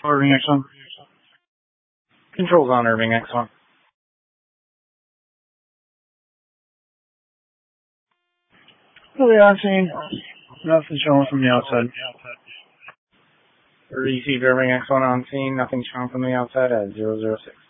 Irving X1. Controls on Irving X1. Fully on scene. Nothing showing from the outside. Receive Irving X1 on scene. Nothing showing from the outside at 006.